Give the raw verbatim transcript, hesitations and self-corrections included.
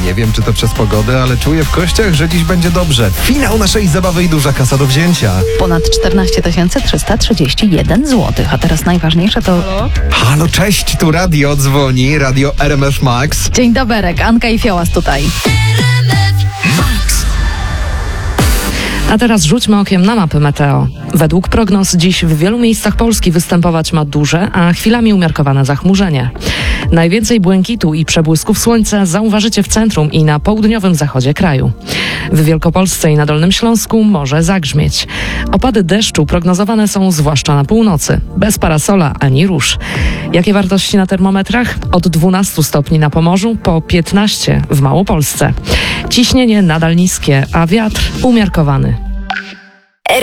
Nie wiem, czy to przez pogodę, ale czuję w kościach, że dziś będzie dobrze. Finał naszej zabawy i duża kasa do wzięcia. Ponad czternaście tysięcy trzysta trzydzieści jeden złotych. A teraz najważniejsze to... Halo, cześć, tu radio dzwoni, radio R M F Max. Dzień doberek, Anka i Fiołas tutaj. A teraz rzućmy okiem na mapy meteo. Według prognoz dziś w wielu miejscach Polski występować ma duże, a chwilami umiarkowane zachmurzenie. Najwięcej błękitu i przebłysków słońca zauważycie w centrum i na południowym zachodzie kraju. W Wielkopolsce i na Dolnym Śląsku może zagrzmieć. Opady deszczu prognozowane są zwłaszcza na północy. Bez parasola ani róż. Jakie wartości na termometrach? Od dwunastu stopni na Pomorzu po piętnaście w Małopolsce. Ciśnienie nadal niskie, a wiatr umiarkowany.